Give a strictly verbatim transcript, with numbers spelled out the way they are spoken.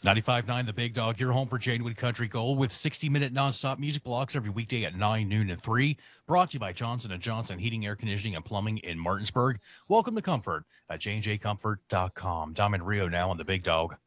ninety-five point nine The Big Dog, your home for Janewood Country Gold with sixty-minute nonstop music blocks every weekday at nine, noon, and three. Brought to you by Johnson and Johnson Heating, Air Conditioning, and Plumbing in Martinsburg. Welcome to Comfort at J and J Comfort dot com. Dom and Rio now on The Big Dog.